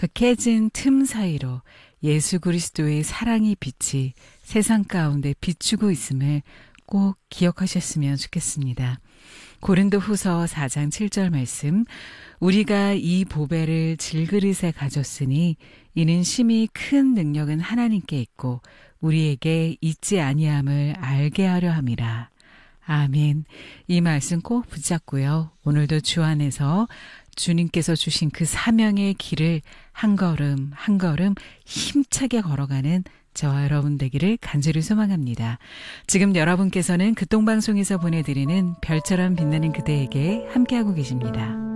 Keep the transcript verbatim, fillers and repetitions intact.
그 깨진 틈 사이로 예수 그리스도의 사랑의 빛이 세상 가운데 비추고 있음을 꼭 기억하셨으면 좋겠습니다. 고린도후서 사 장 칠 절 말씀, 우리가 이 보배를 질그릇에 가졌으니 이는 심히 큰 능력은 하나님께 있고 우리에게 있지 아니함을 알게 하려 함이라. 아멘. 이 말씀 꼭 붙잡고요. 오늘도 주 안에서 주님께서 주신 그 사명의 길을 한 걸음 한 걸음 힘차게 걸어가는 저와 여러분 되기를 간절히 소망합니다. 지금 여러분께서는 극동방송에서 보내드리는 별처럼 빛나는 그대에게 함께하고 계십니다.